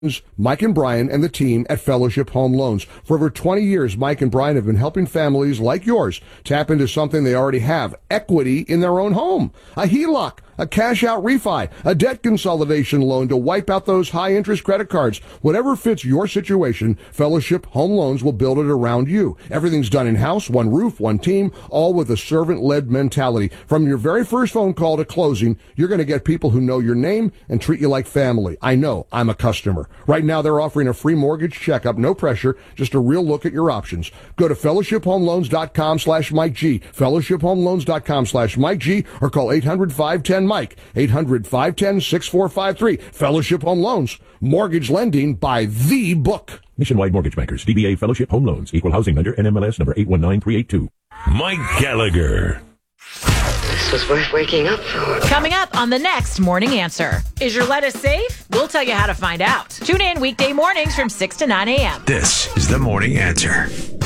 Mike and Brian and the team at Fellowship Home Loans. For over 20 years, Mike and Brian have been helping families like yours tap into something they already have, equity in their own home. A HELOC, a cash-out refi, a debt consolidation loan to wipe out those high-interest credit cards. Whatever fits your situation, Fellowship Home Loans will build it around you. Everything's done in-house, one roof, one team, all with a servant-led mentality. From your very first phone call to closing, you're going to get people who know your name and treat you like family. I know, I'm a customer. Right now, they're offering a free mortgage checkup, no pressure, just a real look at your options. Go to fellowshiphomeloans.com/Mike G, fellowshiphomeloans.com/Mike G, or call 800-510-MIKE, 800-510-6453. Fellowship Home Loans, mortgage lending by the book. Nationwide Mortgage Bankers, DBA Fellowship Home Loans, Equal Housing Lender, NMLS number 819382. Mike Gallagher. This was worth waking up for. Coming up on the next Morning Answer. Is your lettuce safe? We'll tell you how to find out. Tune in weekday mornings from 6 to 9 a.m. This is the Morning Answer.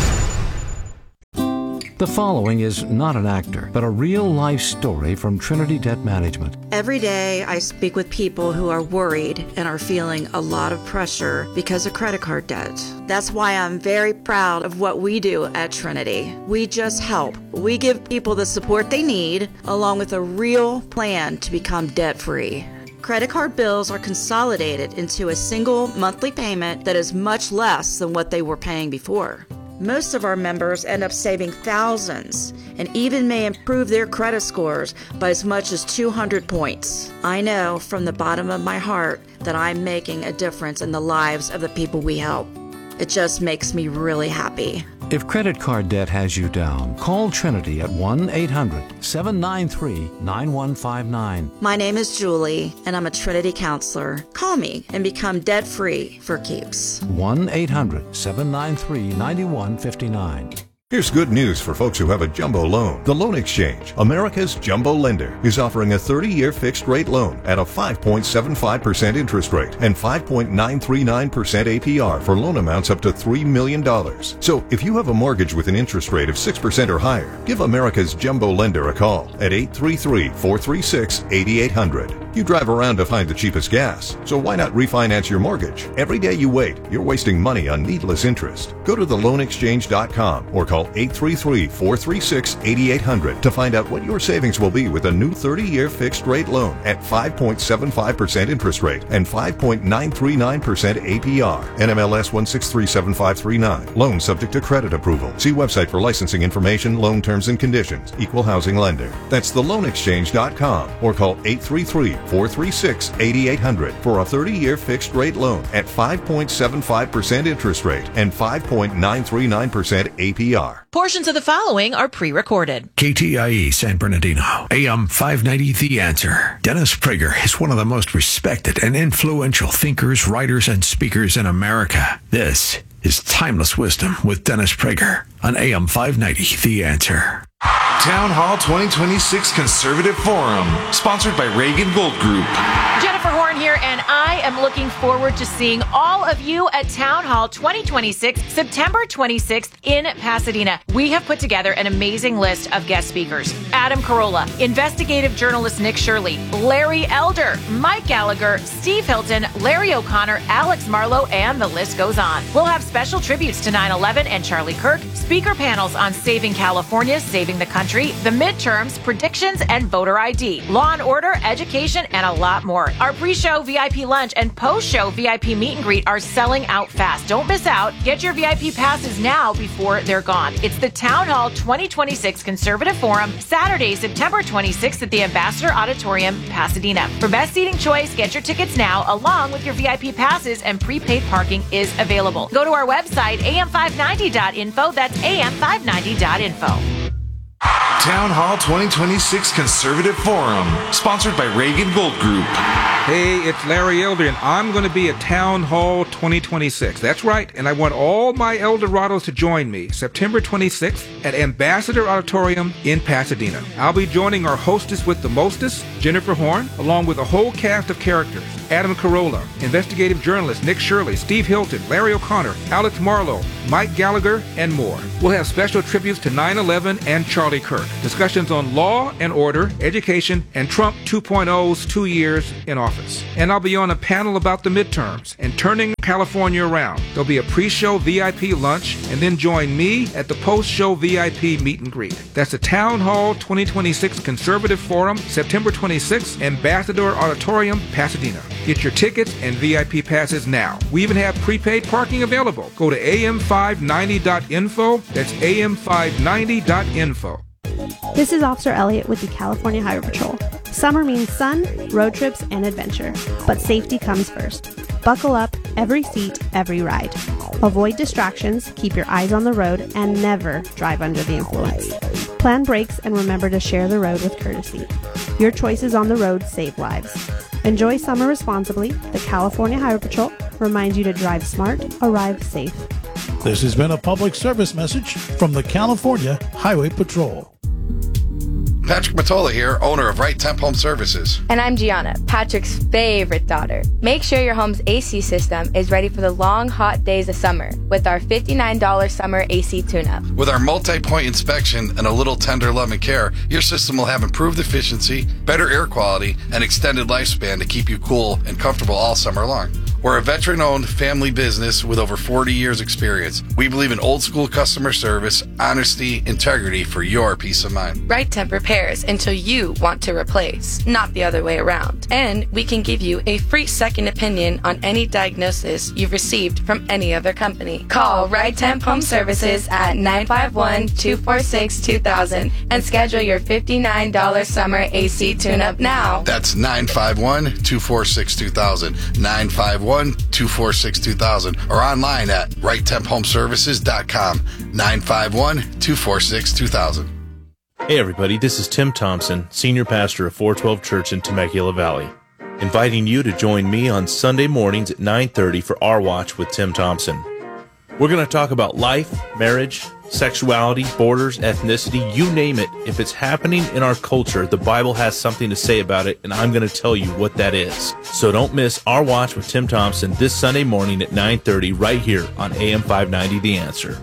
The following is not an actor, but a real-life story from Trinity Debt Management. Every day I speak with people who are worried and are feeling a lot of pressure because of credit card debt. That's why I'm very proud of what we do at Trinity. We just help. We give people the support they need, along with a real plan to become debt-free. Credit card bills are consolidated into a single monthly payment that is much less than what they were paying before. Most of our members end up saving thousands and even may improve their credit scores by as much as 200 points. I know from the bottom of my heart that I'm making a difference in the lives of the people we help. It just makes me really happy. If credit card debt has you down, call Trinity at 1-800-793-9159. My name is Julie, and I'm a Trinity counselor. Call me and become debt-free for keeps. 1-800-793-9159. Here's good news for folks who have a jumbo loan. The Loan Exchange, America's jumbo lender, is offering a 30-year fixed-rate loan at a 5.75% interest rate and 5.939% APR for loan amounts up to $3 million. So if you have a mortgage with an interest rate of 6% or higher, give America's jumbo lender a call at 833-436-8800. You drive around to find the cheapest gas, so why not refinance your mortgage? Every day you wait, you're wasting money on needless interest. Go to theloanexchange.com or call 833-436-8800 to find out what your savings will be with a new 30-year fixed-rate loan at 5.75% interest rate and 5.939% APR. NMLS 1637539. Loan subject to credit approval. See website for licensing information, loan terms and conditions. Equal housing lender. That's theloanexchange.com or call 833-436-8800 for a 30-year fixed-rate loan at 5.75% interest rate and 5.939% APR. Portions of the following are pre-recorded. KTIE San Bernardino, AM 590 The Answer. Dennis Prager is one of the most respected and influential thinkers, writers, and speakers in America. This is Timeless Wisdom with Dennis Prager on AM 590 The Answer. Town Hall 2026 Conservative Forum, sponsored by Reagan Gold Group. Jennifer Horn here, and I am looking forward to seeing all of you at Town Hall 2026, September 26th in Pasadena. We have put together an amazing list of guest speakers. Adam Carolla, investigative journalist Nick Shirley, Larry Elder, Mike Gallagher, Steve Hilton, Larry O'Connor, Alex Marlowe, and the list goes on. We'll have special tributes to 9/11 and Charlie Kirk, speaker panels on saving California, saving the country, the midterms, predictions, and voter ID, law and order, education, and a lot more. Our pre-show VIP lunch and post-show VIP meet and greet are selling out fast. Don't miss out. Get your VIP passes now before they're gone. It's the Town Hall 2026 Conservative Forum, Saturday, September 26th at the Ambassador Auditorium, Pasadena. For best seating choice, get your tickets now, along with your VIP passes, and prepaid parking is available. Go to our website, am590.info. That's am590.info. Town Hall 2026 Conservative Forum, sponsored by Reagan Gold Group. Hey, it's Larry Elder, and I'm going to be at Town Hall 2026. That's right, and I want all my Eldorados to join me September 26th at Ambassador Auditorium in Pasadena. I'll be joining our hostess with the mostest, Jennifer Horn, along with a whole cast of characters. Adam Carolla, investigative journalist Nick Shirley, Steve Hilton, Larry O'Connor, Alex Marlowe, Mike Gallagher, and more. We'll have special tributes to 9/11 and Charlie Kirk, discussions on law and order, education, and Trump 2.0's 2 years in office. And I'll be on a panel about the midterms and turning California around. There'll be a pre-show VIP lunch, and then join me at the post-show VIP meet and greet. That's the Town Hall 2026 Conservative Forum, September 26th, Ambassador Auditorium, Pasadena. Get your tickets and VIP passes now. We even have prepaid parking available. Go to am590.info. That's am590.info. This is Officer Elliott with the California Highway Patrol. Summer means sun, road trips, and adventure. But safety comes first. Buckle up, every seat, every ride. Avoid distractions, keep your eyes on the road, and never drive under the influence. Plan brakes and remember to share the road with courtesy. Your choices on the road save lives. Enjoy summer responsibly. The California Highway Patrol reminds you to drive smart, arrive safe. This has been a public service message from the California Highway Patrol. Patrick Matola here, owner of Right Temp Home Services. And I'm Gianna, Patrick's favorite daughter. Make sure your home's AC system is ready for the long, hot days of summer with our $59 summer AC tune-up. With our multi-point inspection and a little tender love and care, your system will have improved efficiency, better air quality, and extended lifespan to keep you cool and comfortable all summer long. We're a veteran-owned family business with over 40 years experience. We believe in old-school customer service, honesty, integrity for your peace of mind. Right Temp repairs until you want to replace, not the other way around. And we can give you a free second opinion on any diagnosis you've received from any other company. Call Right Temp Home Services at 951-246-2000 and schedule your $59 summer AC tune-up now. That's 951-246-2000, 951-246-2000, or online at righttemphomeservices.com, 951-246-2000. Hey everybody, this is Tim Thompson, Senior Pastor of 412 Church in Temecula Valley, inviting you to join me on Sunday mornings at 9:30 for Our Watch with Tim Thompson. We're going to talk about life, marriage, sexuality, borders, ethnicity, you name it. If it's happening in our culture, the Bible has something to say about it, and I'm going to tell you what that is. So don't miss Our Watch with Tim Thompson this Sunday morning at 9:30 right here on AM 590 The Answer.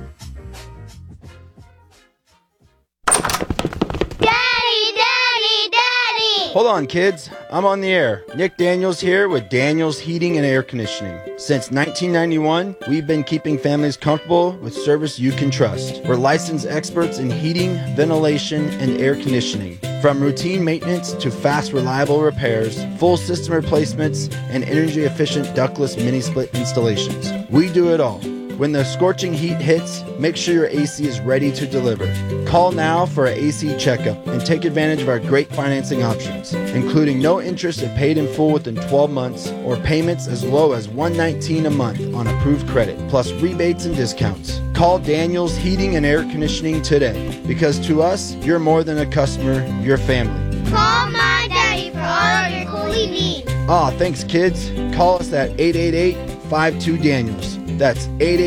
Hold on, kids. I'm on the air. Nick Daniels here with Daniels Heating and Air Conditioning. Since 1991, we've been keeping families comfortable with service you can trust. We're licensed experts in heating, ventilation, and air conditioning. From routine maintenance to fast, reliable repairs, full system replacements, and energy-efficient ductless mini-split installations. We do it all. When the scorching heat hits, make sure your AC is ready to deliver. Call now for an AC checkup and take advantage of our great financing options, including no interest if paid in full within 12 months or payments as low as $119 a month on approved credit, plus rebates and discounts. Call Daniels Heating and Air Conditioning today, because to us, you're more than a customer, you're family. Call my daddy for all of your cooling needs. Aw, thanks kids. Call us at 888-52-DANIELS. That's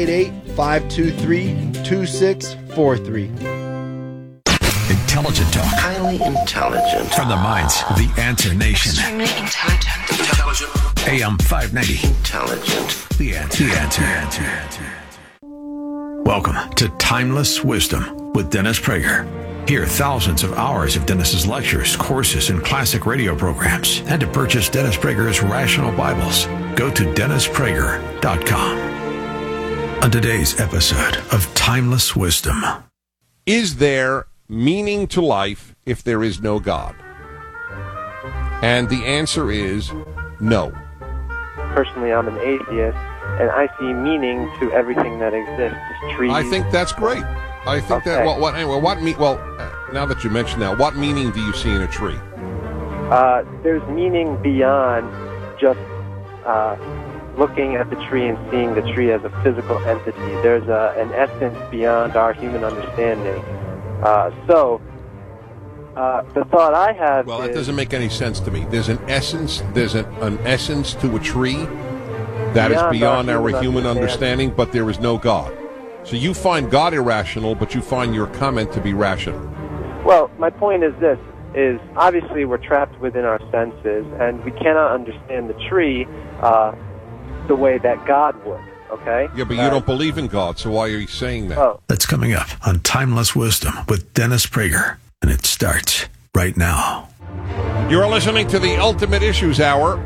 888-523-2643. Intelligent talk. Highly intelligent. From the minds of the Answer Nation. Extremely intelligent. Intelligent. AM 590. Intelligent. The Answer. Welcome to Timeless Wisdom with Dennis Prager. Hear thousands of hours of Dennis's lectures, courses, and classic radio programs. And to purchase Dennis Prager's Rational Bibles, go to DennisPrager.com. On today's episode of Timeless Wisdom. Is there meaning to life if there is no God? And the answer is no. Personally, I'm an atheist, and I see meaning to everything that exists. Trees. I think that's great. I think that. Now that you mention that, what meaning do you see in a tree? There's meaning beyond just looking at the tree and seeing the tree as a physical entity. There's an essence beyond our human understanding. The thought I have that doesn't make any sense to me. There's an essence. There's an essence to a tree that is beyond our human understanding, but there is no God. So you find God irrational, but you find your comment to be rational. Well, my point is this. is obviously we're trapped within our senses, and we cannot understand the tree the way that God would, okay? Yeah, but you don't believe in God, so why are you saying that? That's coming up on Timeless Wisdom with Dennis Prager, and it starts right now. You're listening to the Ultimate Issues Hour.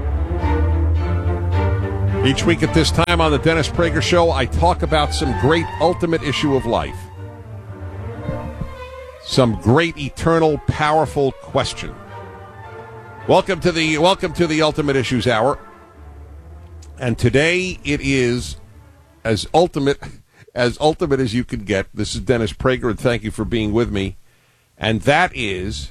Each week at this time on the Dennis Prager Show, I talk about some great ultimate issue of life. Some great, eternal, powerful question. Welcome to the Ultimate Issues Hour. And today it is as ultimate as you can get. This is Dennis Prager, and thank you for being with me. And that is,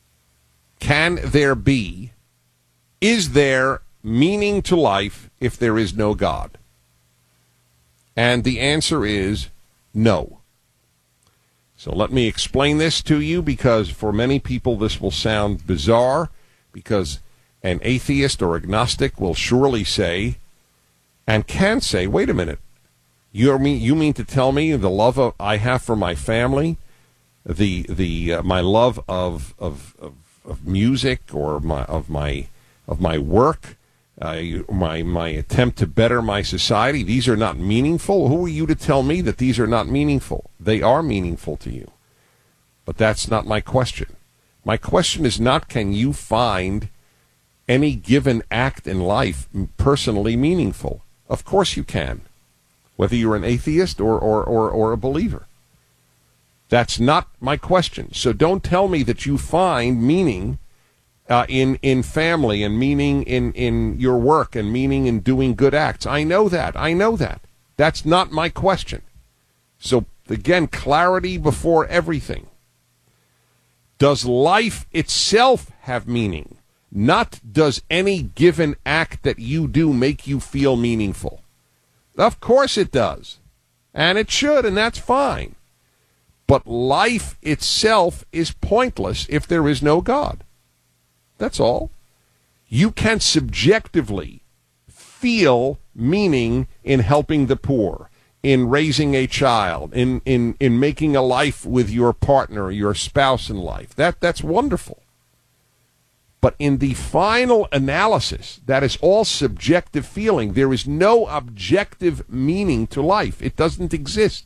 is there meaning to life if there is no God? And the answer is no. So let me explain this to you, because for many people this will sound bizarre, because an atheist or agnostic will surely say, and can say, wait a minute, you mean to tell me the love I have for my family, my love of music, or my work, my attempt to better my society, these are not meaningful? Who are you to tell me that these are not meaningful? They are meaningful to you. But that's not my question. My question is not, can you find any given act in life personally meaningful? Of course you can, whether you're an atheist or a believer. That's not my question. So don't tell me that you find meaning in family, and meaning in your work, and meaning in doing good acts. I know that. That's not my question. So again, clarity before everything. Does life itself have meaning? Not does any given act that you do make you feel meaningful. Of course it does. And it should, and that's fine. But life itself is pointless if there is no God. That's all. You can subjectively feel meaning in helping the poor, in raising a child, in making a life with your partner, your spouse in life. That's wonderful. But in the final analysis, that is all subjective feeling. There is no objective meaning to life. It doesn't exist.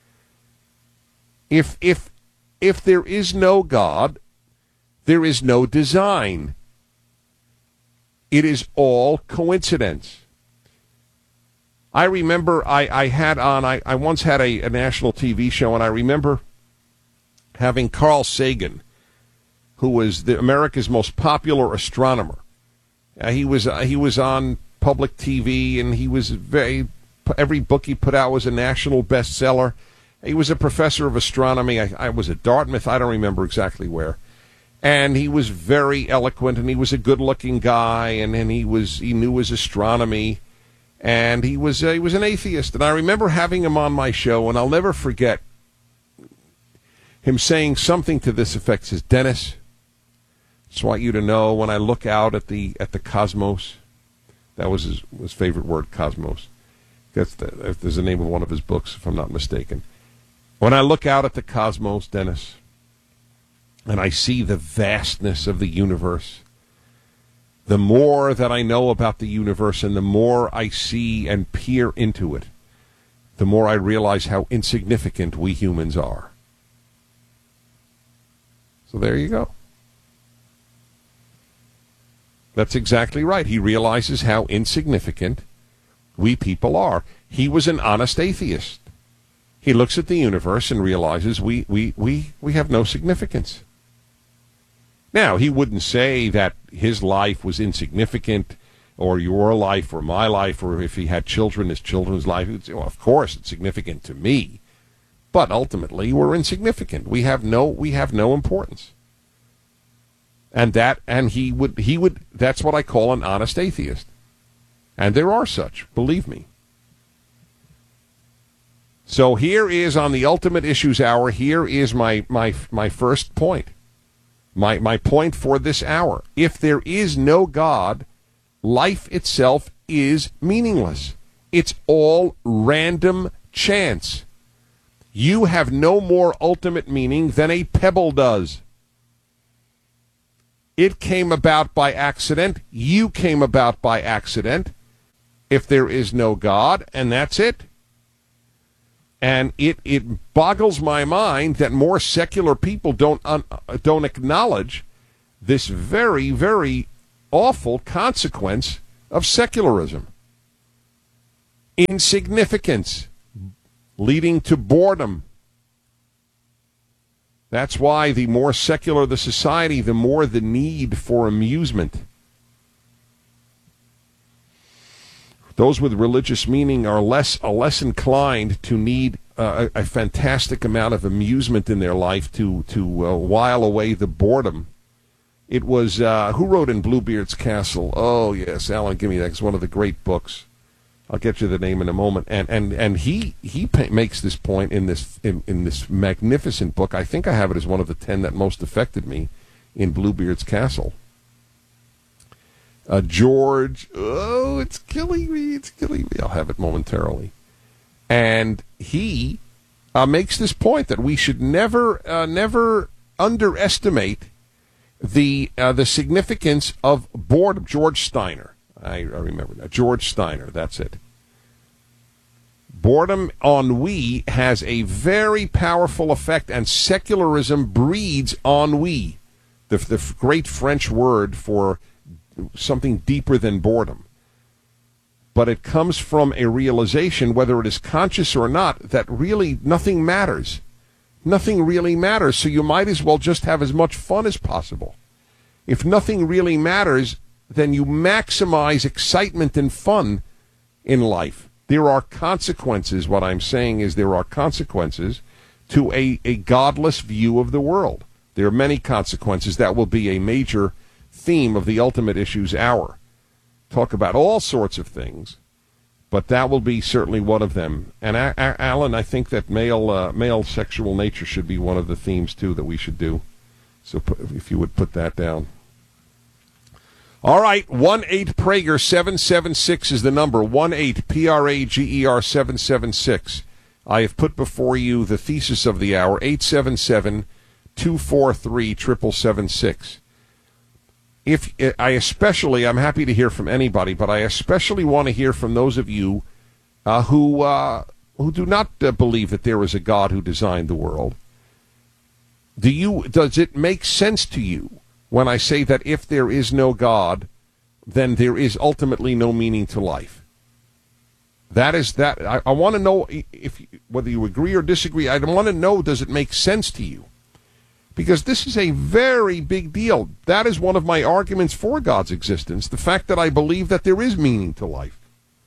If there is no God, there is no design. It is all coincidence. I remember I once had a national TV show, and I remember having Carl Sagan, who was America's most popular astronomer. He was on public TV, and he was every book he put out was a national bestseller. He was a professor of astronomy. I was at Dartmouth. I don't remember exactly where. And he was very eloquent, and he was a good-looking guy, and he knew his astronomy, and he was an atheist. And I remember having him on my show, and I'll never forget him saying something to this effect. He says, "Dennis, I just want you to know, when I look out at the cosmos," that was his favorite word, cosmos. That's the name of one of his books, if I'm not mistaken. When I look out at the cosmos, Dennis, and I see the vastness of the universe, the more that I know about the universe, and the more I see and peer into it, the more I realize how insignificant we humans are. So there you go. That's exactly right. He realizes how insignificant we people are. He was an honest atheist. He looks at the universe and realizes we have no significance. Now, he wouldn't say that his life was insignificant, or your life, or my life, or if he had children, his children's life. He would say, well, of course, it's significant to me. But ultimately, we're insignificant. We have no importance. And he would that's what I call an honest atheist. And there are such, believe me. So here is, on the Ultimate Issues Hour, here is my first point. My point for this hour. If there is no God, life itself is meaningless. It's all random chance. You have no more ultimate meaning than a pebble does. It came about by accident. You came about by accident. If there is no God, and that's it. And it boggles my mind that more secular people don't acknowledge this very, very awful consequence of secularism. Insignificance, leading to boredom. That's why the more secular the society, the more the need for amusement. Those with religious meaning are less inclined to need a fantastic amount of amusement in their life to while away the boredom. It was, who wrote in Bluebeard's Castle? Oh, yes, Alan, give me that. It's one of the great books. I'll get you the name in a moment. And he makes this point in this magnificent book. I think I have it as one of the 10 that most affected me in Bluebeard's Castle. George, it's killing me. I'll have it momentarily. And he makes this point that we should never underestimate the significance of boredom. George Steiner. I remember that. George Steiner, that's it. Boredom, ennui, has a very powerful effect, and secularism breeds ennui, the great French word for something deeper than boredom. But it comes from a realization, whether it is conscious or not, that really nothing matters. Nothing really matters, so you might as well just have as much fun as possible. If nothing really matters, then you maximize excitement and fun in life. There are consequences. What I'm saying is there are consequences to a godless view of the world. There are many consequences. That will be a major theme of the Ultimate Issues Hour. Talk about all sorts of things, but that will be certainly one of them. And Alan, I think that male sexual nature should be one of the themes, too, that we should do. So if you would put that down. All right, 1-8-PRAGER 776 is the number. 1-8-PRAGER 776. I have put before you the thesis of the hour, 877-243-7776. I'm happy to hear from anybody, but I especially want to hear from those of you who do not believe that there is a God who designed the world. Does it make sense to you when I say that if there is no God, then there is ultimately no meaning to life? That is that. I want to know whether you agree or disagree. I want to know, does it make sense to you? Because this is a very big deal. That is one of my arguments for God's existence, the fact that I believe that there is meaning to life.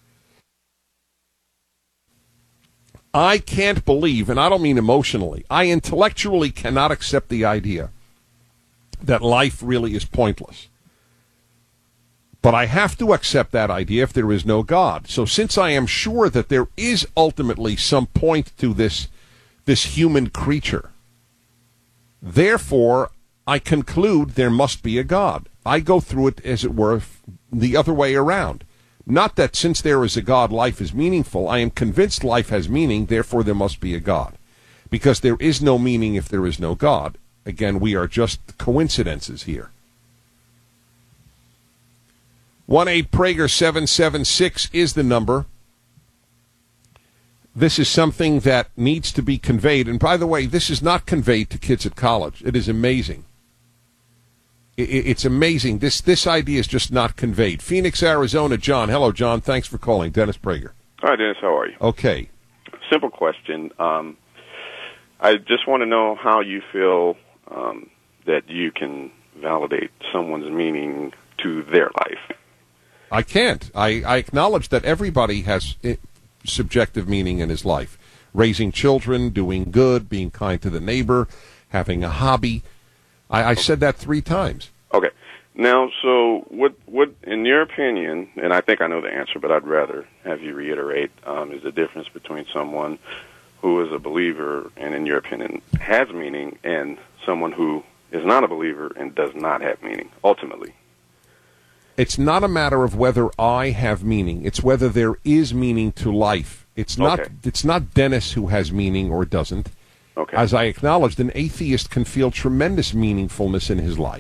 I can't believe, and I don't mean emotionally, I intellectually cannot accept the idea that life really is pointless. But I have to accept that idea if there is no God. So since I am sure that there is ultimately some point to this human creature, therefore I conclude there must be a God. I go through it, as it were, the other way around. Not that since there is a God, life is meaningful. I am convinced life has meaning, therefore there must be a God. Because there is no meaning if there is no God. Again, we are just coincidences here. 1-8-PRAGER 776 is the number. This is something that needs to be conveyed. And by the way, this is not conveyed to kids at college. It is amazing. It's amazing. This idea is just not conveyed. Phoenix, Arizona, John. Hello, John. Thanks for calling. Dennis Prager. Hi, Dennis. How are you? Okay. Simple question. I just want to know how you feel that you can validate someone's meaning to their life. I can't. I acknowledge that everybody has subjective meaning in his life. Raising children, doing good, being kind to the neighbor, having a hobby. I said that 3 times. Okay. Now, so what, in your opinion, and I think I know the answer, but I'd rather have you reiterate, is the difference between someone who is a believer and, in your opinion, has meaning, and someone who is not a believer and does not have meaning, ultimately? It's not a matter of whether I have meaning. It's whether there is meaning to life. It's not. Okay. It's not Dennis who has meaning or doesn't. Okay. As I acknowledged, an atheist can feel tremendous meaningfulness in his life.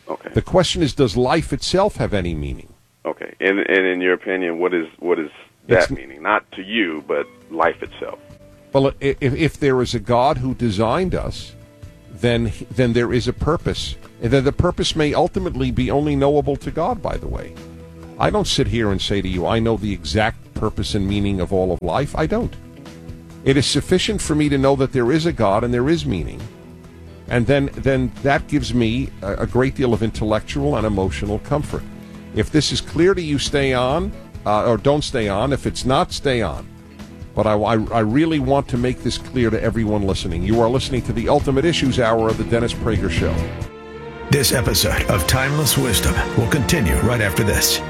Okay. The question is, does life itself have any meaning? Okay. And in your opinion, what is that meaning? Not to you, but life itself. Well, if there is a God who designed us, then there is a purpose. And then the purpose may ultimately be only knowable to God, by the way. I don't sit here and say to you, I know the exact purpose and meaning of all of life. I don't. It is sufficient for me to know that there is a God and there is meaning. And then that gives me a great deal of intellectual and emotional comfort. If this is clear to you, stay on, or don't stay on. If it's not, stay on. But I really want to make this clear to everyone listening. You are listening to the Ultimate Issues Hour of the Dennis Prager Show. This episode of Timeless Wisdom will continue right after this.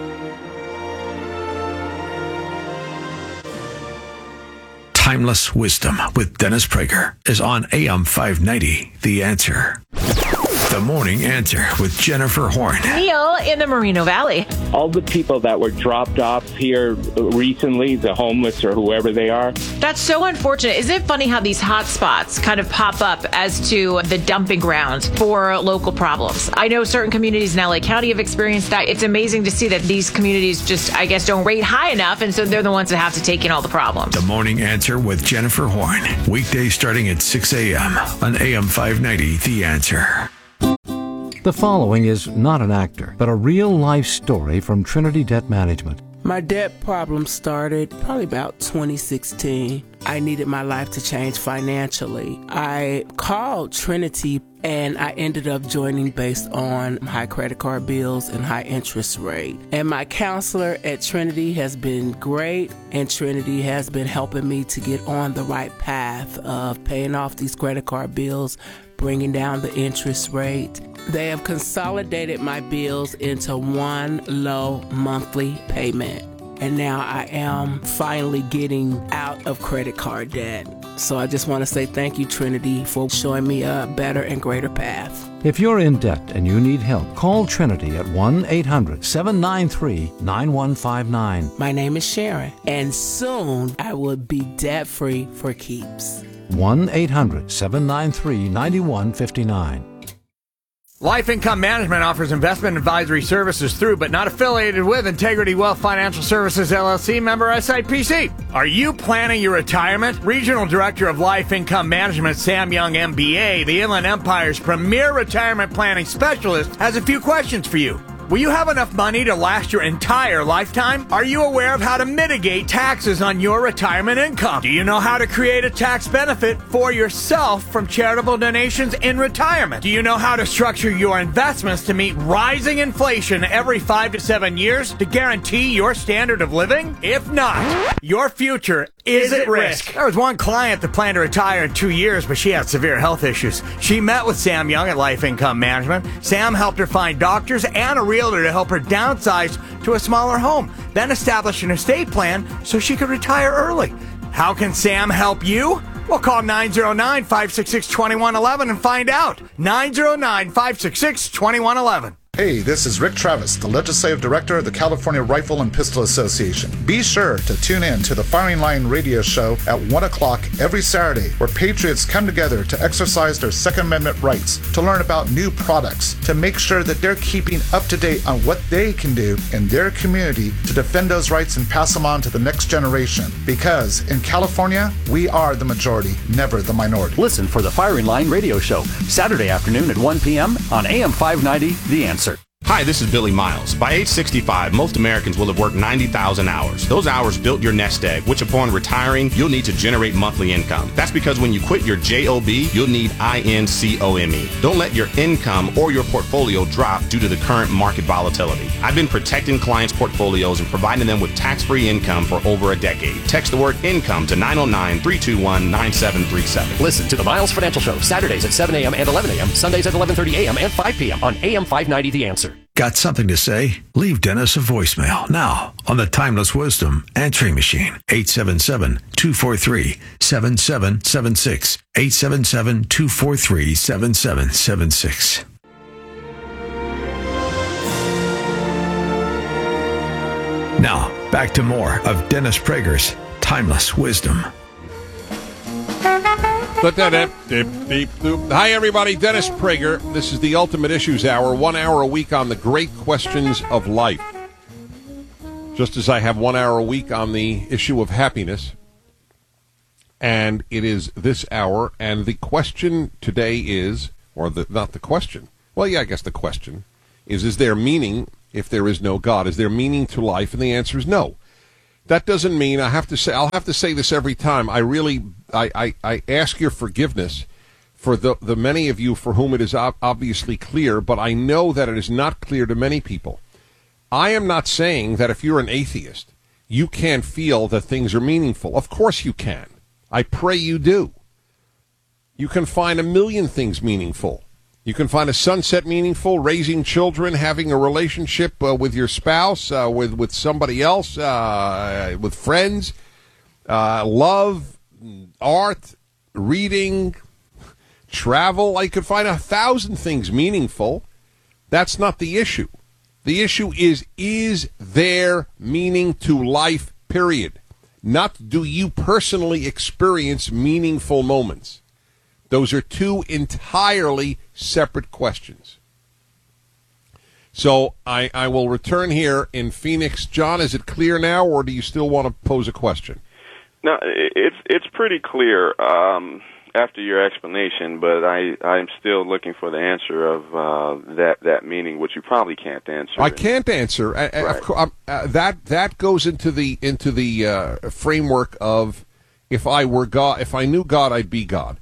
Timeless Wisdom with Dennis Prager is on AM 590, The Answer. The Morning Answer with Jennifer Horn. Neil in the Moreno Valley. All the people that were dropped off here recently, the homeless or whoever they are. That's so unfortunate. Isn't it funny how these hot spots kind of pop up as to the dumping ground for local problems? I know certain communities in LA County have experienced that. It's amazing to see that these communities just, I guess, don't rate high enough, and so they're the ones that have to take in all the problems. The Morning Answer with Jennifer Horn. Weekdays starting at 6 a.m. on AM 590, The Answer. The following is not an actor, but a real-life story from Trinity Debt Management. My debt problem started probably about 2016. I needed my life to change financially. I called Trinity and I ended up joining based on high credit card bills and high interest rate. And my counselor at Trinity has been great, and Trinity has been helping me to get on the right path of paying off these credit card bills, bringing down the interest rate. They have consolidated my bills into one low monthly payment. And now I am finally getting out of credit card debt. So I just want to say thank you, Trinity, for showing me a better and greater path. If you're in debt and you need help, call Trinity at 1-800-793-9159. My name is Sharon, and soon I will be debt-free for keeps. 1-800-793-9159. Life Income Management offers investment advisory services through, but not affiliated with, Integrity Wealth Financial Services, LLC, member SIPC. Are you planning your retirement? Regional Director of Life Income Management, Sam Young, MBA, the Inland Empire's premier retirement planning specialist, has a few questions for you. Will you have enough money to last your entire lifetime? Are you aware of how to mitigate taxes on your retirement income? Do you know how to create a tax benefit for yourself from charitable donations in retirement? Do you know how to structure your investments to meet rising inflation every 5 to 7 years to guarantee your standard of living? If not, your future is at risk. There was one client that planned to retire in 2 years, but she had severe health issues. She met with Sam Young at Life Income Management. Sam helped her find doctors and a realtor to help her downsize to a smaller home, then establish an estate plan so she could retire early. How can Sam help you? Well, call 909-566-2111 and find out. 909-566-2111. Hey, this is Rick Travis, the Legislative Director of the California Rifle and Pistol Association. Be sure to tune in to the Firing Line radio show at 1 o'clock every Saturday, where patriots come together to exercise their Second Amendment rights, to learn about new products, to make sure that they're keeping up to date on what they can do in their community to defend those rights and pass them on to the next generation. Because in California, we are the majority, never the minority. Listen for the Firing Line radio show, Saturday afternoon at 1 p.m. on AM 590, The Answer. Hi, this is Billy Miles. By age 65, most Americans will have worked 90,000 hours. Those hours built your nest egg, which upon retiring, you'll need to generate monthly income. That's because when you quit your JOB, you'll need INCOME. Don't let your income or your portfolio drop due to the current market volatility. I've been protecting clients' portfolios and providing them with tax-free income for over a decade. Text the word income to 909-321-9737. Listen to the Miles Financial Show, Saturdays at 7 a.m. and 11 a.m., Sundays at 11:30 a.m. and 5 p.m. on AM 590, The Answer. Got something to say? Leave Dennis a voicemail now on the Timeless Wisdom answering machine. 877-243-7776. 877-243-7776. Now, back to more of Dennis Prager's Timeless Wisdom. Hi, everybody. Dennis Prager. This is the Ultimate Issues Hour. 1 hour a week on the great questions of life. Just as I have 1 hour a week on the issue of happiness. And it is this hour. And the question today is, not the question. Well, yeah, I guess the question is there meaning if there is no God? Is there meaning to life? And the answer is no. That doesn't mean I'll have to say this every time. I ask your forgiveness for the many of you for whom it is obviously clear, but I know that it is not clear to many people. I am not saying that if you're an atheist, you can't feel that things are meaningful. Of course you can. I pray you do. You can find a million things meaningful. You can find a sunset meaningful, raising children, having a relationship with your spouse, with somebody else, with friends, love, art, reading, travel. You could find 1,000 things meaningful. That's not the issue. The issue is there meaning to life, period? Not do you personally experience meaningful moments. Those are two entirely separate questions. So I will return here in Phoenix. John, is it clear now, or do you still want to pose a question? No, it's pretty clear after your explanation, but I'm still looking for the answer of that meaning, which you probably can't answer. I can't answer. Right. That goes into the framework of if I were God, if I knew God, I'd be God.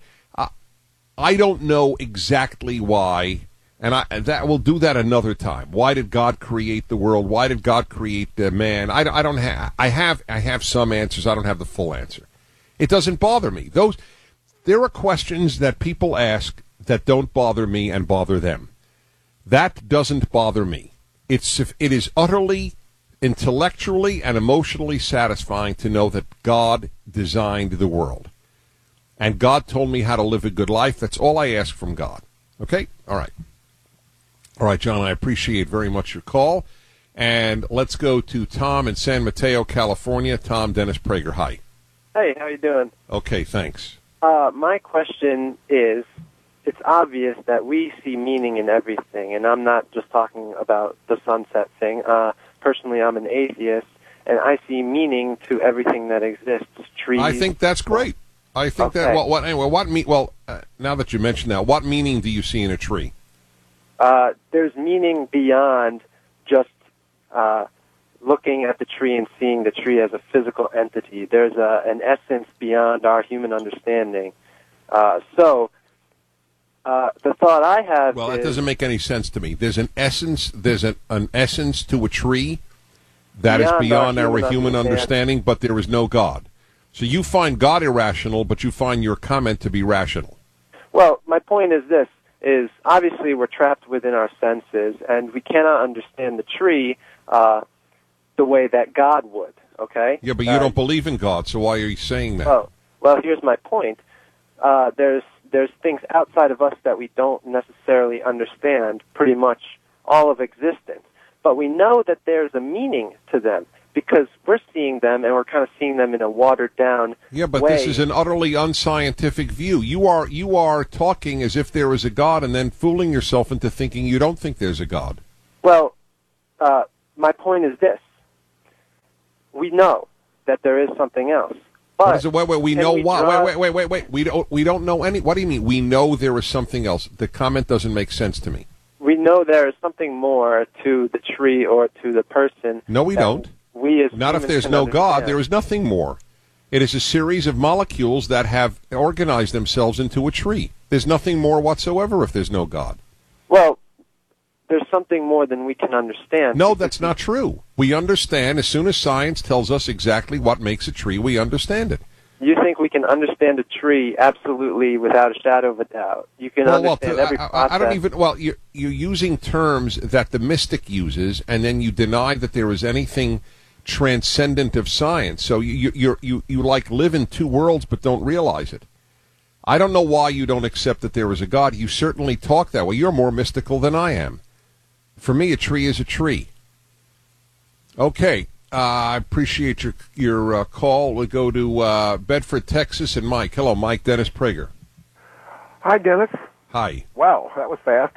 I don't know exactly why, and we'll do that another time. Why did God create the world? Why did God create man? I have some answers. I don't have the full answer. It doesn't bother me. There are questions that people ask that don't bother me and bother them. That doesn't bother me. It is utterly intellectually and emotionally satisfying to know that God designed the world. And God told me how to live a good life. That's all I ask from God. Okay? All right. All right, John, I appreciate very much your call. And let's go to Tom in San Mateo, California. Tom, Dennis Prager, hi. Hey, how you doing? Okay, thanks. My question is, it's obvious that we see meaning in everything, and I'm not just talking about the sunset thing. Personally, I'm an atheist, and I see meaning to everything that exists. Trees. I think that's great. I think okay. Now that you mention that, what meaning do you see in a tree? There's meaning beyond just looking at the tree and seeing the tree as a physical entity. There's an essence beyond our human understanding. So the thought I have Well, that doesn't make any sense to me. There's an essence. There's an essence to a tree that is beyond our human understanding, but there is no God. So you find God irrational, but you find your comment to be rational. Well, my point is this, is obviously we're trapped within our senses, and we cannot understand the tree the way that God would, okay? Yeah, but you don't believe in God, so why are you saying that? Well, here's my point. There's things outside of us that we don't necessarily understand, pretty much all of existence. But we know that there's a meaning to them, because we're seeing them, and we're kind of seeing them in a watered-down way. This is an utterly unscientific view. You are talking as if there is a God and then fooling yourself into thinking you don't think there's a God. Well, my point is this. We know that there is something else. But wait, we know what? Wait. We don't know any. What do you mean? We know there is something else. The comment doesn't make sense to me. We know there is something more to the tree or to the person. No, we don't. Not if there's no God. There is nothing more. It is a series of molecules that have organized themselves into a tree. There's nothing more whatsoever if there's no God. Well, there's something more than we can understand. No, that's not true. We understand. As soon as science tells us exactly what makes a tree, we understand it. You think we can understand a tree absolutely without a shadow of a doubt? You can understand every process. I don't even. Well, you're using terms that the mystic uses, and then you deny that there is anything transcendent of science. So you like live in two worlds but don't realize it. I don't know why you don't accept that there is a God. You certainly talk that way. You're more mystical than I am. For me, a tree is a tree. Okay, I appreciate your call. We'll go to Bedford, Texas, and Mike. Hello, Mike. Dennis Prager. Hi, Dennis. Hi. Wow, that was fast.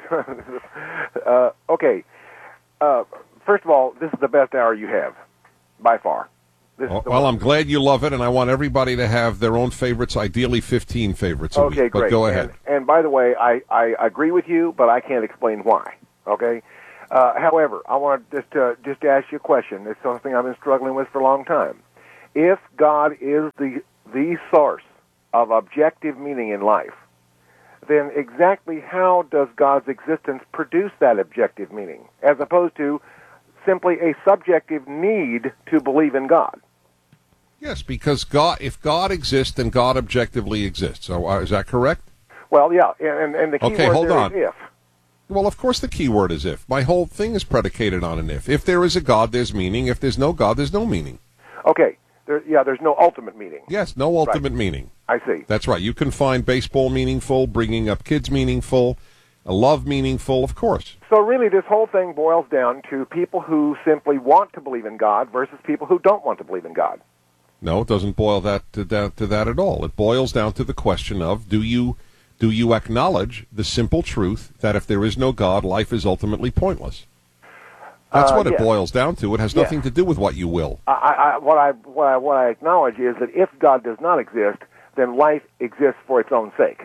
Okay. First of all, this is the best hour you have, by far. Well, I'm glad you love it, and I want everybody to have their own favorites, ideally 15 favorites a week. Okay, great. But go ahead. And by the way, I agree with you, but I can't explain why. Okay? However, I want to just ask you a question. It's something I've been struggling with for a long time. If God is the source of objective meaning in life, then exactly how does God's existence produce that objective meaning, as opposed to simply a subjective need to believe in God? Yes, because if God exists, then God objectively exists. So, is that correct? Well, yeah, and the key word there is if. Well, of course the key word is if. My whole thing is predicated on an if. If there is a God, there's meaning. If there's no God, there's no meaning. Okay. There's no ultimate meaning. Yes, no ultimate meaning. I see. That's right. You can find baseball meaningful, bringing up kids meaningful, love meaningful, of course. So really this whole thing boils down to people who simply want to believe in God versus people who don't want to believe in God. No, it doesn't boil down to that at all. It boils down to the question of, do you acknowledge the simple truth that if there is no God, life is ultimately pointless? That's what it boils down to. It has nothing to do with what you will. What I acknowledge is that if God does not exist, then life exists for its own sake.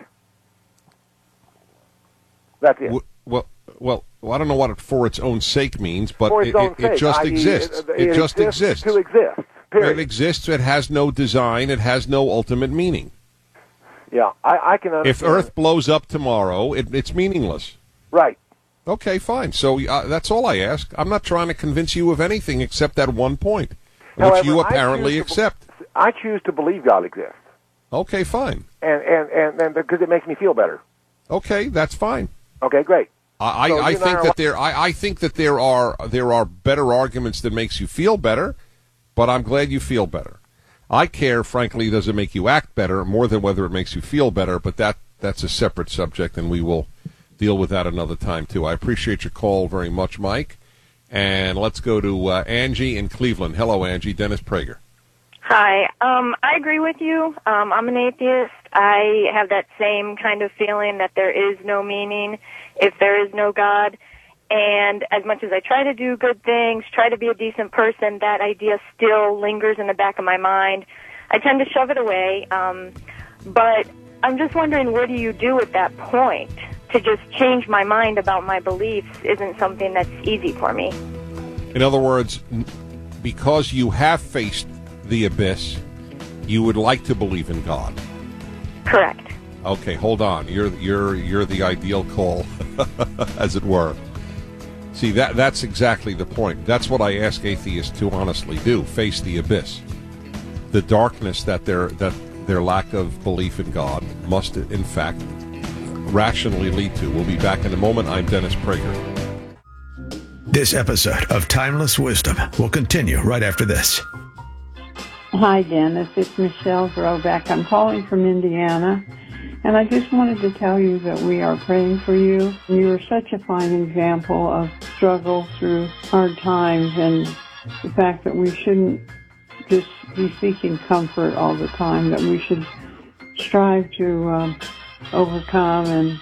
That's it. Well, I don't know what for its own sake means, but it just exists. It just exists. To exist. Period. It exists. It has no design. It has no ultimate meaning. Yeah, I can understand. If Earth blows up tomorrow, it's meaningless. Right. Okay, fine. So that's all I ask. I'm not trying to convince you of anything except that one point, which you apparently accept. I choose to believe God exists. Okay, fine. And because it makes me feel better. Okay, that's fine. Okay, great. I think that there are better arguments that makes you feel better, but I'm glad you feel better. I care, frankly, does it make you act better more than whether it makes you feel better, but that's a separate subject, and we will deal with that another time, too. I appreciate your call very much, Mike. And let's go to Angie in Cleveland. Hello, Angie. Dennis Prager. Hi. I agree with you. I'm an atheist. I have that same kind of feeling that there is no meaning if there is no God. And as much as I try to do good things, try to be a decent person, that idea still lingers in the back of my mind. I tend to shove it away. But I'm just wondering, what do you do at that point? To just change my mind about my beliefs isn't something that's easy for me. In other words, because you have faced the abyss, you would like to believe in God. Correct. Okay, hold on. You're the ideal call, as it were. See, that's exactly the point. That's what I ask atheists to honestly do: face the abyss, the darkness that their lack of belief in God must, in fact, rationally lead to. We'll be back in a moment. I'm Dennis Prager. This episode of Timeless Wisdom will continue right after this. Hi, Dennis. It's Michelle Grobeck. I'm calling from Indiana, and I just wanted to tell you that we are praying for you. You are such a fine example of struggle through hard times, and the fact that we shouldn't just be seeking comfort all the time, that we should strive to overcome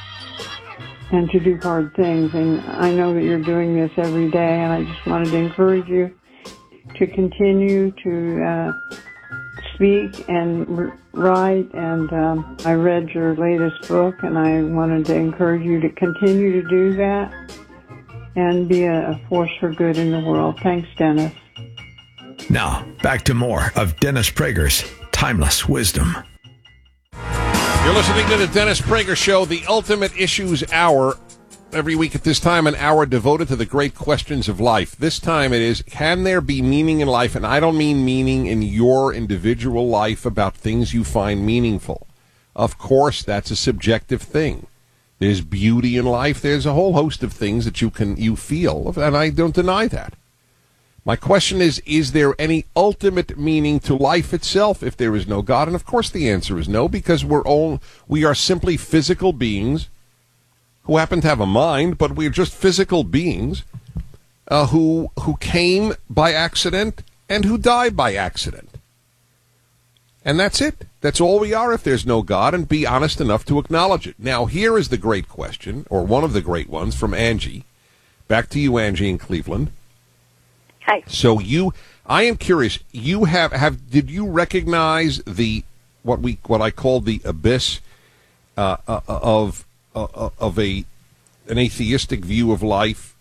and to do hard things. And I know that you're doing this every day, and I just wanted to encourage you to continue to speak and write. And I read your latest book, and I wanted to encourage you to continue to do that and be a force for good in the world. Thanks, Dennis. Now, back to more of Dennis Prager's Timeless Wisdom. You're listening to the Dennis Prager Show, the Ultimate Issues Hour. Every week at this time, an hour devoted to the great questions of life. This time it is, can there be meaning in life? And I don't mean meaning in your individual life about things you find meaningful. Of course, that's a subjective thing. There's beauty in life. There's a whole host of things that you feel, and I don't deny that. My question is there any ultimate meaning to life itself if there is no God? And of course the answer is no, because we are simply physical beings who happen to have a mind, but we're just physical beings who came by accident and who died by accident. And that's it. That's all we are if there's no God, and be honest enough to acknowledge it. Now, here is the great question, or one of the great ones, from Angie. Back to you, Angie, in Cleveland. Hi. So I am curious, did you recognize what I call the abyss of an atheistic view of life?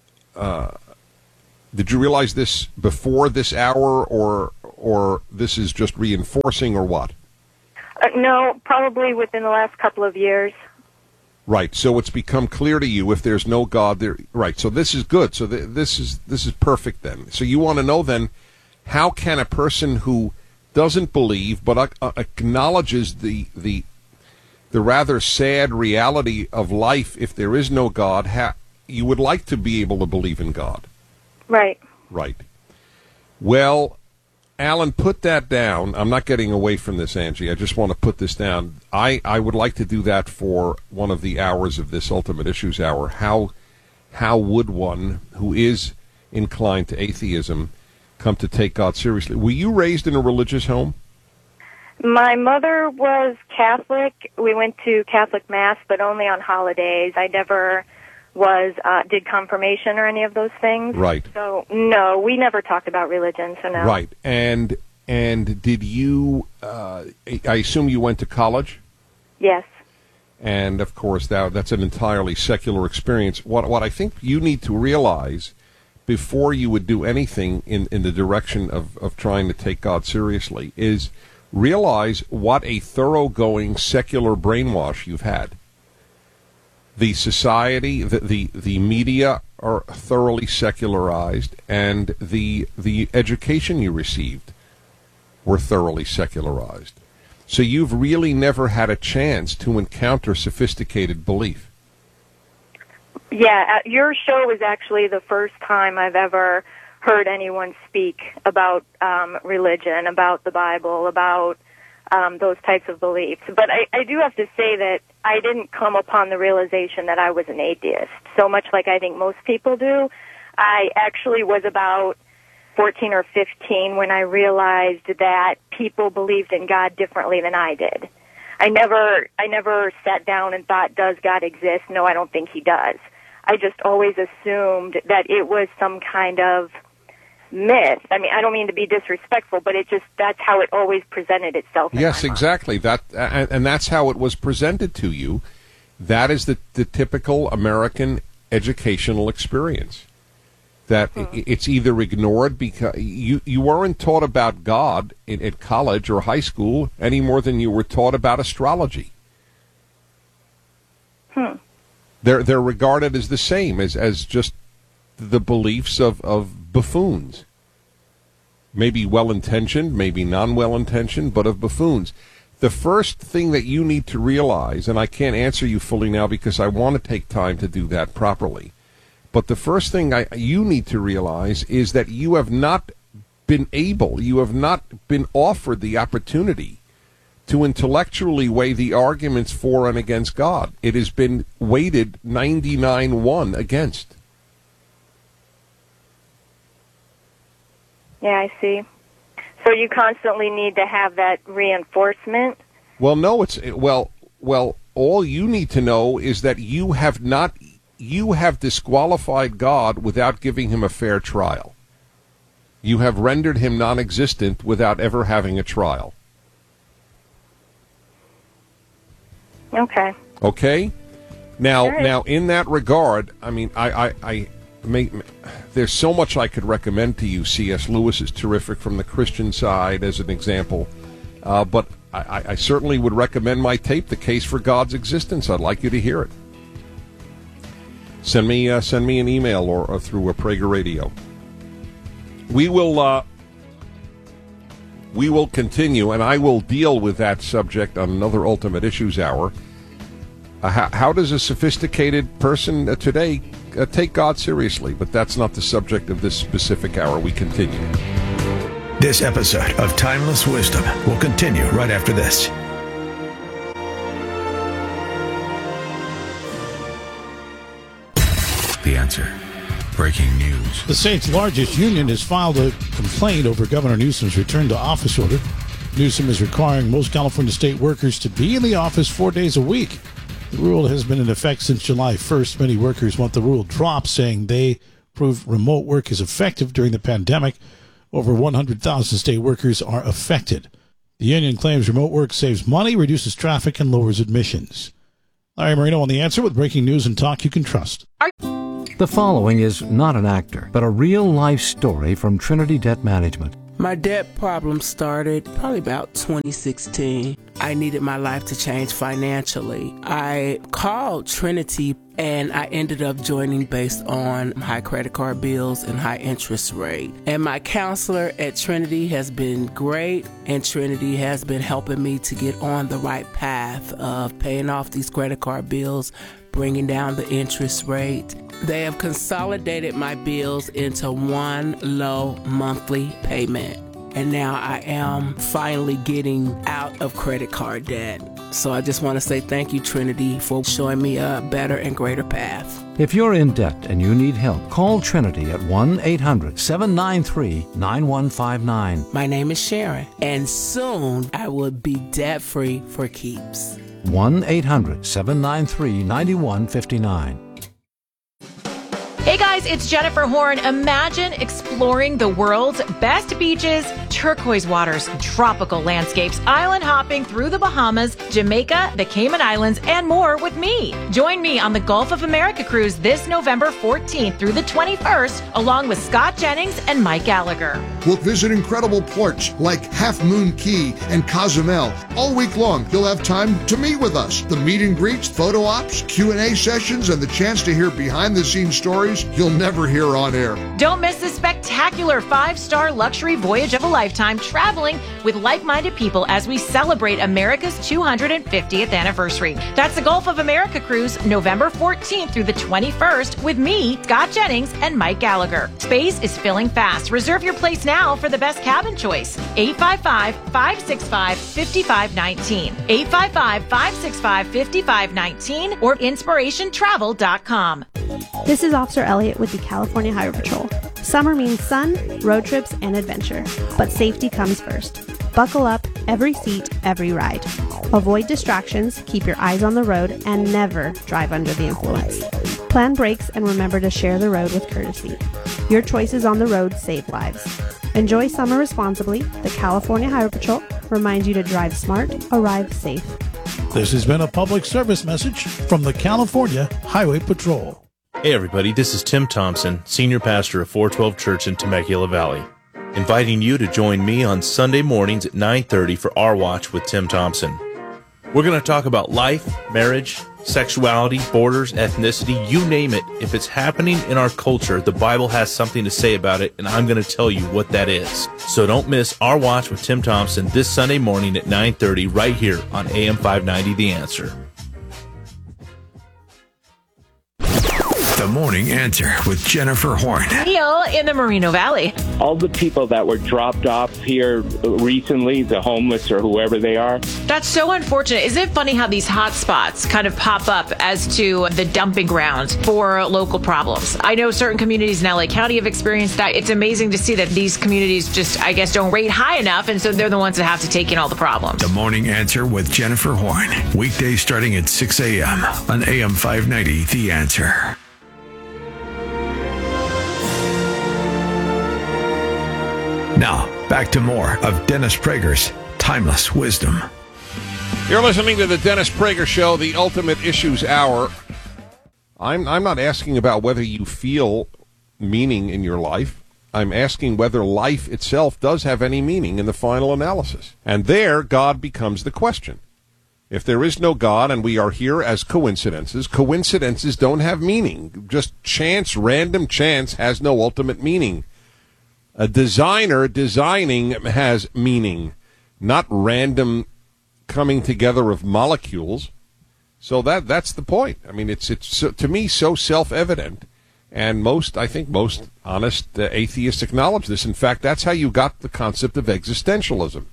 Did you realize this before this hour, or this is just reinforcing, or what? No, probably within the last couple of years. Right. So it's become clear to you if there's no God there. Right. So this is good. So this is perfect then. So you want to know then, how can a person who doesn't believe but acknowledges the rather sad reality of life, if there is no God, you would like to be able to believe in God? Right. Right. Well, Alan, put that down. I'm not getting away from this, Angie. I just want to put this down. I would like to do that for one of the hours of this Ultimate Issues Hour. How would one who is inclined to atheism come to take God seriously? Were you raised in a religious home? My mother was Catholic. We went to Catholic Mass, but only on holidays. I never did confirmation or any of those things. Right. So, no, we never talked about religion, so no. Right. And did you, I assume you went to college? Yes. And, of course, that's an entirely secular experience. What I think you need to realize before you would do anything in the direction of trying to take God seriously is realize what a thoroughgoing secular brainwash you've had. The society, the media are thoroughly secularized, and the education you received were thoroughly secularized. So you've really never had a chance to encounter sophisticated belief. Yeah, your show was actually the first time I've ever heard anyone speak about religion, about the Bible, about those types of beliefs. But I do have to say that I didn't come upon the realization that I was an atheist, so much like I think most people do. I actually was about 14 or 15 when I realized that people believed in God differently than I did. I never sat down and thought, does God exist? No, I don't think he does. I just always assumed that it was some kind of myth. I mean, I don't mean to be disrespectful, but that's how it always presented itself. Yes, exactly. And that's how it was presented to you. That is the typical American educational experience. That it's either ignored because you weren't taught about God at college or high school any more than you were taught about astrology. They're regarded as the same as just the beliefs of buffoons. Maybe well-intentioned, maybe non-well-intentioned, but of buffoons. The first thing that you need to realize, and I can't answer you fully now because I want to take time to do that properly, but the first thing you need to realize is that you have not been offered the opportunity to intellectually weigh the arguments for and against God. It has been weighted 99-1 against. Yeah, I see. So you constantly need to have that reinforcement? Well, no, all you need to know is that you have disqualified God without giving him a fair trial. You have rendered him non-existent without ever having a trial. Okay. Okay? Now in that regard, I mean, there's so much I could recommend to you. C.S. Lewis is terrific from the Christian side as an example. But I certainly would recommend my tape, The Case for God's Existence. I'd like you to hear it. Send me an email or through a Prager Radio. We will continue, and I will deal with that subject on another Ultimate Issues Hour. How does a sophisticated person today take God seriously? But that's not the subject of this specific hour. We continue. This episode of Timeless Wisdom will continue right after this. The Answer. Breaking news. The state's largest union has filed a complaint over Governor Newsom's return to office order. Newsom is requiring most California state workers to be in the office 4 days a week. The rule has been in effect since July 1st. Many workers want the rule dropped, saying they prove remote work is effective during the pandemic. Over 100,000 state workers are affected. The union claims remote work saves money, reduces traffic, and lowers admissions. Larry Marino on The Answer with breaking news and talk you can trust. The following is not an actor, but a real-life story from Trinity Debt Management. My debt problem started probably about 2016. I needed my life to change financially. I called Trinity and I ended up joining based on high credit card bills and high interest rate. And my counselor at Trinity has been great, and Trinity has been helping me to get on the right path of paying off these credit card bills, bringing down the interest rate. They have consolidated my bills into one low monthly payment. And now I am finally getting out of credit card debt. So I just want to say thank you, Trinity, for showing me a better and greater path. If you're in debt and you need help, call Trinity at 1-800-793-9159. My name is Sharon, and soon I will be debt-free for keeps. 1-800-793-9159. Hey guys, it's Jennifer Horn. Imagine exploring the world's best beaches, turquoise waters, tropical landscapes, island hopping through the Bahamas, Jamaica, the Cayman Islands, and more with me. Join me on the Gulf of America cruise this November 14th through the 21st, along with Scott Jennings and Mike Gallagher. We'll visit incredible ports like Half Moon Key and Cozumel. All week long, you'll have time to meet with us. The meet and greets, photo ops, Q&A sessions, and the chance to hear behind-the-scenes stories you'll never hear on air. Don't miss this spectacular 5-star luxury voyage of a lifetime, traveling with like-minded people as we celebrate America's 250th anniversary. That's the Gulf of America cruise, November 14th through the 21st, with me, Scott Jennings, and Mike Gallagher. Space is filling fast. Reserve your place now for the best cabin choice. 855-565-5519. 855-565-5519 or inspirationtravel.com. This is Officer Elliott with the California Highway Patrol. Summer means sun, road trips, and adventure. But safety comes first. Buckle up, every seat, every ride. Avoid distractions, keep your eyes on the road, and never drive under the influence. Plan brakes and remember to share the road with courtesy. Your choices on the road save lives. Enjoy summer responsibly. The California Highway Patrol reminds you to drive smart, arrive safe. This has been a public service message from the California Highway Patrol. Hey everybody, this is Tim Thompson, Senior Pastor of 412 Church in Temecula Valley, inviting you to join me on Sunday mornings at 9:30 for Our Watch with Tim Thompson. We're going to talk about life, marriage, sexuality, borders, ethnicity, you name it. If it's happening in our culture, the Bible has something to say about it, and I'm going to tell you what that is. So don't miss Our Watch with Tim Thompson this Sunday morning at 9:30 right here on AM 590 The Answer. The Morning Answer with Jennifer Horn. Neil in the Moreno Valley. All the people that were dropped off here recently, the homeless or whoever they are. That's so unfortunate. Isn't it funny how these hot spots kind of pop up as to the dumping ground for local problems? I know certain communities in LA County have experienced that. It's amazing to see that these communities just, I guess, don't rate high enough, and so they're the ones that have to take in all the problems. The Morning Answer with Jennifer Horn. Weekdays starting at 6 a.m. on AM 590 The Answer. Now, back to more of Dennis Prager's Timeless Wisdom. You're listening to the Dennis Prager Show, the Ultimate Issues Hour. I'm not asking about whether you feel meaning in your life. I'm asking whether life itself does have any meaning in the final analysis. And there, God becomes the question. If there is no God and we are here as coincidences, coincidences don't have meaning. Just chance, random chance has no ultimate meaning. A designer designing has meaning, not random coming together of molecules. So that's the point. I mean, it's so, to me, so self-evident, and I think most honest atheists acknowledge this. In fact, that's how you got the concept of existentialism.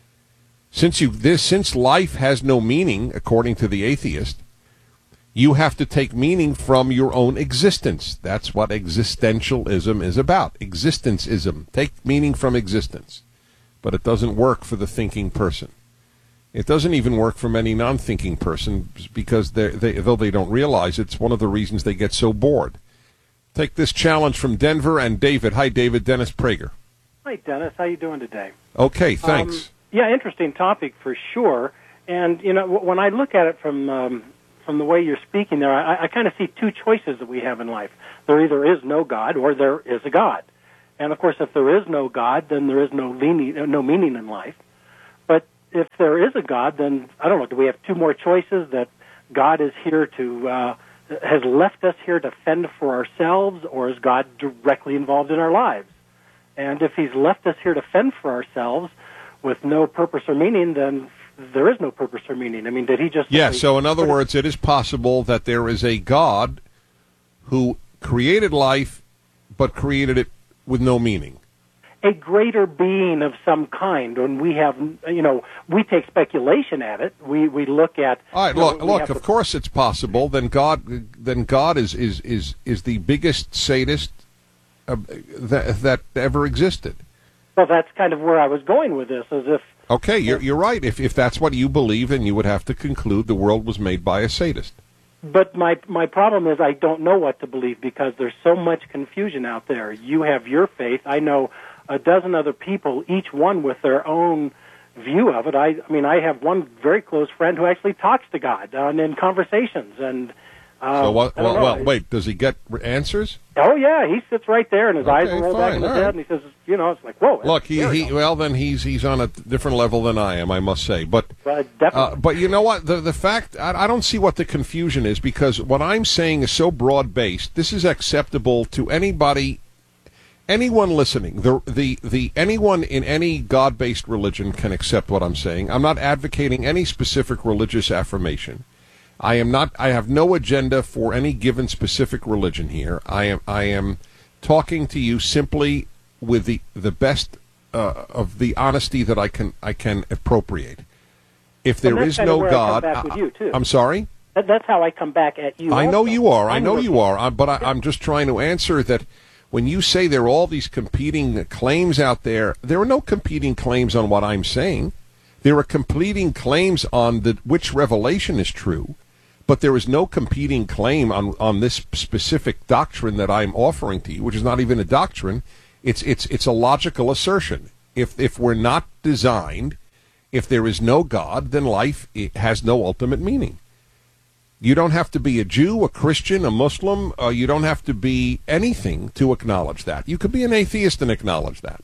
Since life has no meaning, according to the atheist, you have to take meaning from your own existence. That's what existentialism is about. Existenceism. Take meaning from existence. but it doesn't work for the thinking person. It doesn't even work for many non-thinking persons because though they don't realize it's one of the reasons they get so bored. Take this challenge from Denver and David. Hi, David. Dennis Prager. Hi, Dennis. How you doing today? Okay, thanks. Yeah, interesting topic for sure. And, you know, when I look at it from the way you're speaking there, I kind of see two choices that we have in life. There either is no God or there is a God. And, of course, if there is no God, then there is no meaning in life. But if there is a God, then, I don't know, do we have two more choices, that God is here to, has left us here to fend for ourselves, or is God directly involved in our lives? And if he's left us here to fend for ourselves with no purpose or meaning, then there is no purpose or meaning. I mean, did he just... Yeah, so in other words, it is possible that there is a God who created life, but created it with no meaning. A greater being of some kind, and we have, you know, we take speculation at it. We look at... All right, look. Of course, it's possible. Then God is the biggest sadist that ever existed. Well, that's kind of where I was going with this, as if... Okay, you're right. If that's what you believe, then you would have to conclude the world was made by a sadist. But my problem is I don't know what to believe because there's so much confusion out there. You have your faith. I know a dozen other people, each one with their own view of it. I mean, I have one very close friend who actually talks to God in conversations. And so what? Well, wait. Does he get answers? Oh yeah, he sits right there, and his eyes roll back in his head, and he says, "You know, it's like whoa." Look, he's on a different level than I am, I must say. But definitely. But you know what? The fact I don't see what the confusion is, because what I'm saying is so broad based. This is acceptable to anybody, anyone listening. The anyone in any God based religion can accept what I'm saying. I'm not advocating any specific religious affirmation. I have no agenda for any given specific religion here. I am talking to you simply with the best of the honesty that I can appropriate. If there is no God, I'm sorry? That's how I come back at you. I know you are. I know you are. But I'm just trying to answer that when you say there are all these competing claims out there, there are no competing claims on what I'm saying. There are competing claims on which revelation is true. But there is no competing claim on this specific doctrine that I'm offering to you, which is not even a doctrine. It's a logical assertion. If we're not designed, if there is no God, then life has no ultimate meaning. You don't have to be a Jew, a Christian, a Muslim. You don't have to be anything to acknowledge that. You could be an atheist and acknowledge that.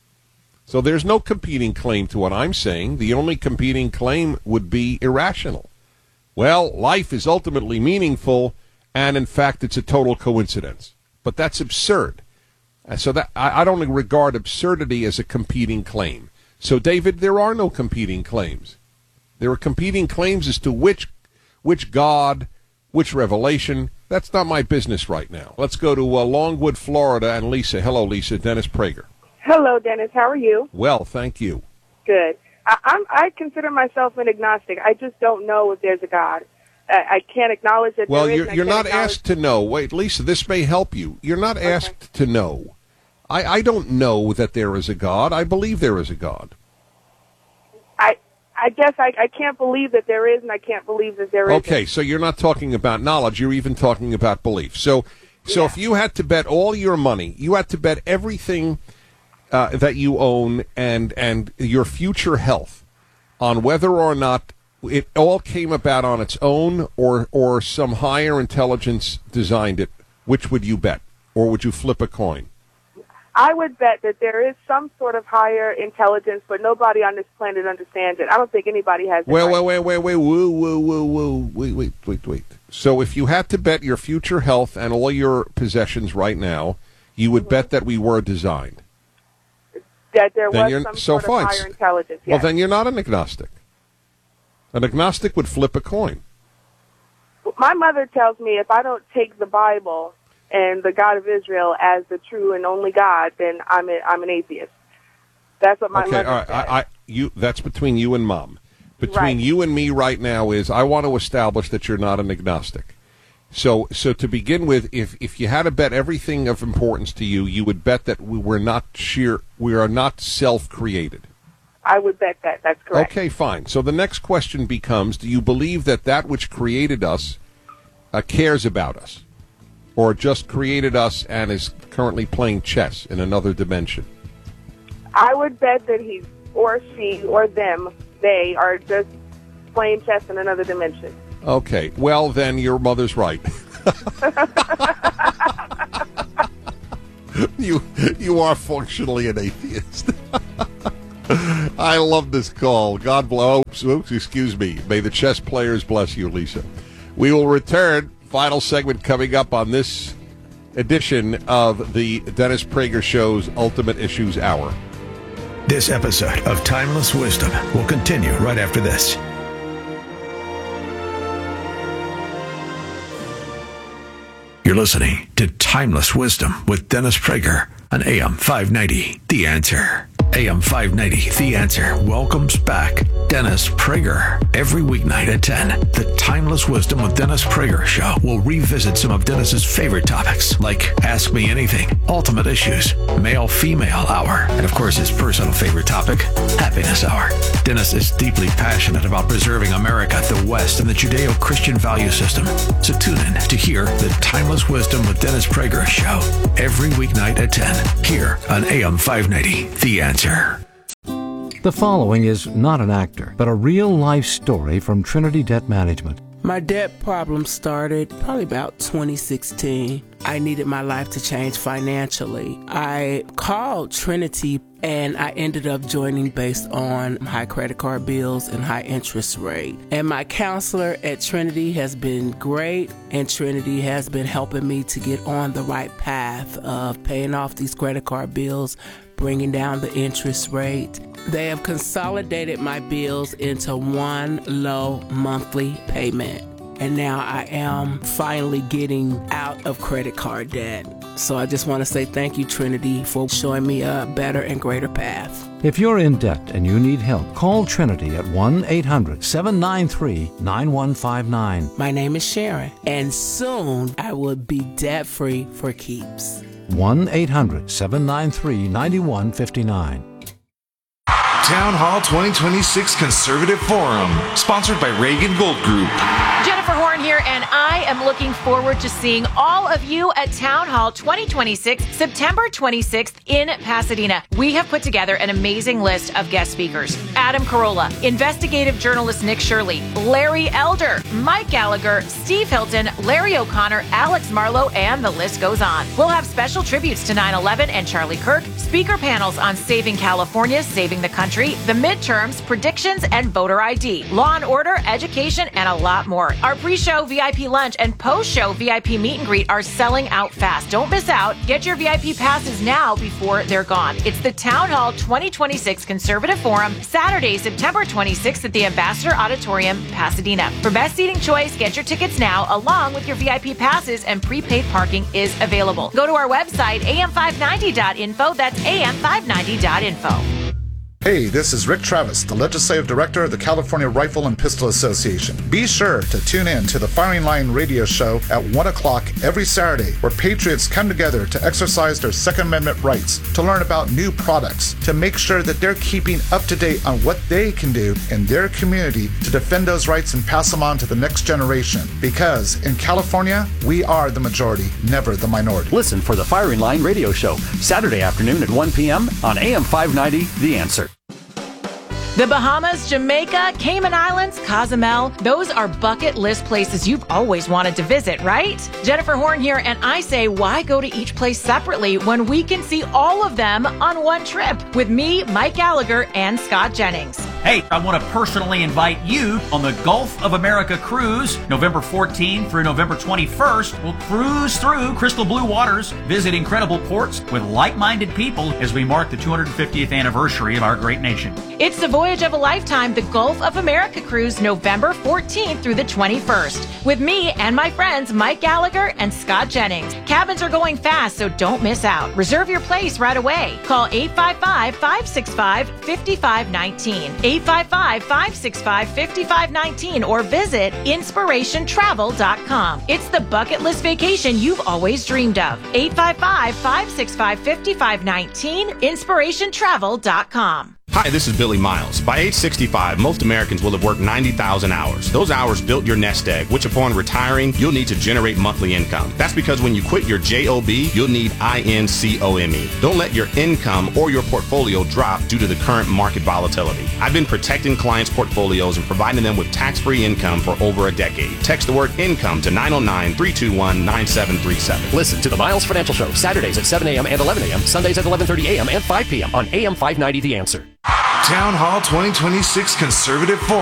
So there's no competing claim to what I'm saying. The only competing claim would be irrational. Well, life is ultimately meaningful, and in fact, it's a total coincidence. But that's absurd. So that I don't regard absurdity as a competing claim. So, David, there are no competing claims. There are competing claims as to which God, which revelation. That's not my business right now. Let's go to Longwood, Florida, and Lisa. Hello, Lisa. Dennis Prager. Hello, Dennis. How are you? Well, thank you. Good. I consider myself an agnostic. I just don't know if there's a God. I can't acknowledge that well, there is. Well, you're not asked to know. Wait, Lisa, this may help you. You're not asked to know. I don't know that there is a God. I believe there is a God. I guess I can't believe that there is, and I can't believe that there isn't. Okay, so you're not talking about knowledge. You're even talking about belief. So if you had to bet all your money, you had to bet everything that you own and your future health on whether or not it all came about on its own or some higher intelligence designed it, which would you bet? Or would you flip a coin? I would bet that there is some sort of higher intelligence, but nobody on this planet understands it. I don't think anybody has it. Wait. So if you had to bet your future health and all your possessions right now, you would bet that we were designed. That there was some sort of higher intelligence, yes. Well, then you're not an agnostic. An agnostic would flip a coin. My mother tells me if I don't take the Bible and the God of Israel as the true and only God, then I'm an atheist. That's what my mother says. That's between you and Mom. Between you and me right now is I want to establish that you're not an agnostic. So to begin with, if you had to bet everything of importance to you, you would bet that we are not self-created. I would bet that. That's correct. Okay, fine. So the next question becomes, do you believe that which created us cares about us? Or just created us and is currently playing chess in another dimension? I would bet that he or she or them, they are just playing chess in another dimension. Okay, well then your mother's right. You are functionally an atheist. I love this call. God bless. Oops, excuse me. May the chess players bless you, Lisa. We will return. Final segment coming up on this edition of the Dennis Prager Show's Ultimate Issues Hour. This episode of Timeless Wisdom will continue right after this. You're listening to Timeless Wisdom with Dennis Prager on AM 590, The Answer. AM 590, The Answer welcomes back Dennis Prager. Every weeknight at 10, the Timeless Wisdom with Dennis Prager show will revisit some of Dennis's favorite topics, like Ask Me Anything, Ultimate Issues, Male-Female Hour, and of course his personal favorite topic, Happiness Hour. Dennis is deeply passionate about preserving America, the West, and the Judeo-Christian value system. So tune in to hear the Timeless Wisdom with Dennis Prager show every weeknight at 10, here on AM 590, The Answer. The following is not an actor, but a real-life story from Trinity Debt Management. My debt problem started probably about 2016. I needed my life to change financially. I called Trinity and I ended up joining based on high credit card bills and high interest rate. And my counselor at Trinity has been great, and Trinity has been helping me to get on the right path of paying off these credit card bills, bringing down the interest rate. They have consolidated my bills into one low monthly payment. And now I am finally getting out of credit card debt. So I just want to say thank you, Trinity, for showing me a better and greater path. If you're in debt and you need help, call Trinity at 1-800-793-9159. My name is Sharon, and soon I will be debt-free for keeps. 1-800-793-9159. Town Hall 2026 Conservative Forum, sponsored by Reagan Gold Group. Jennifer Horn here, and I am looking forward to seeing all of you at Town Hall 2026, September 26th in Pasadena. We have put together an amazing list of guest speakers. Adam Carolla, investigative journalist Nick Shirley, Larry Elder, Mike Gallagher, Steve Hilton, Larry O'Connor, Alex Marlowe, and the list goes on. We'll have special tributes to 9/11 and Charlie Kirk, speaker panels on saving California, saving the country, the midterms, predictions, and voter ID, law and order, education, and a lot more. Our pre-show VIP lunch and post-show VIP meet and greet are selling out fast. Don't miss out. Get your VIP passes now before they're gone. It's the Town Hall 2026 Conservative Forum, Saturday, September 26th at the Ambassador Auditorium, Pasadena. For best seating choice, get your tickets now along with your VIP passes, and prepaid parking is available. Go to our website, am590.info. That's am590.info. Hey, this is Rick Travis, the Legislative Director of the California Rifle and Pistol Association. Be sure to tune in to the Firing Line radio show at 1 o'clock every Saturday, where patriots come together to exercise their Second Amendment rights, to learn about new products, to make sure that they're keeping up to date on what they can do in their community to defend those rights and pass them on to the next generation. Because in California, we are the majority, never the minority. Listen for the Firing Line radio show, Saturday afternoon at 1 p.m. on AM 590, The Answer. The Bahamas, Jamaica, Cayman Islands, Cozumel, those are bucket list places you've always wanted to visit, right? Jennifer Horn here, and I say, why go to each place separately when we can see all of them on one trip with me, Mike Gallagher, and Scott Jennings? Hey, I want to personally invite you on the Gulf of America cruise, November 14th through November 21st. We'll cruise through crystal blue waters, visit incredible ports with like-minded people as we mark the 250th anniversary of our great nation. It's the voyage of a lifetime, the Gulf of America cruise, November 14th through the 21st, with me and my friends Mike Gallagher and Scott Jennings. Cabins are going fast, so don't miss out. Reserve your place right away. Call 855-565-5519, 855-565-5519, or visit inspirationtravel.com. It's the bucket list vacation you've always dreamed of. 855-565-5519, inspirationtravel.com. Hi, this is Billy Miles. By age 65, most Americans will have worked 90,000 hours. Those hours built your nest egg, which upon retiring, you'll need to generate monthly income. That's because when you quit your JOB, you'll need INCOME. Don't let your income or your portfolio drop due to the current market volatility. I've been protecting clients' portfolios and providing them with tax-free income for over a decade. Text the word income to 909-321-9737. Listen to the Miles Financial Show, Saturdays at 7 a.m. and 11 a.m., Sundays at 11:30 a.m. and 5 p.m. on AM 590 The Answer. Town Hall 2026 Conservative Forum.